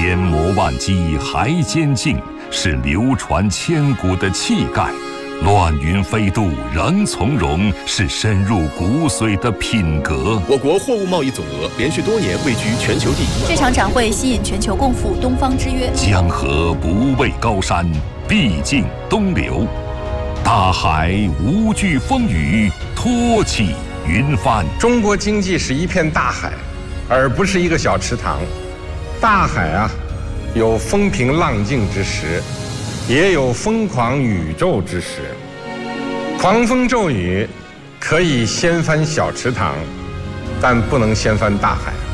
千磨万击还坚劲，是流传千古的气概；乱云飞渡仍从容，是深入骨髓的品格。 我国货物贸易总额连续多年位居全球第一。 这场展会吸引全球共赴东方之约。 江河不畏高山，必尽东流；大海无惧风雨，托起云帆。 中国经济是一片大海，而不是一个小池塘。大海啊，有风平浪静之时，也有疯狂宇宙之时。狂风骤雨可以掀翻小池塘，但不能掀翻大海。